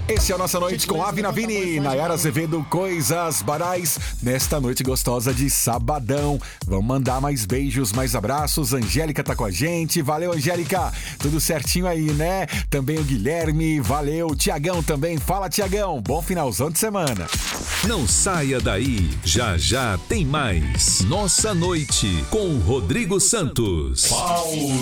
Esse é a nossa noite com Ave Navini, Nayara Azevedo, Coisas Barais, nesta noite gostosa de sabadão. Vamos mandar mais beijos, mais abraços. Angélica tá com a gente. Valeu, Angélica. Tudo certinho aí, né? Também o Guilherme, valeu. Tiagão também. Fala, Tiagão. Bom finalzão de semana. Não saia daí. Já já tem mais. Nossa Noite com Rodrigo Santos. Paulo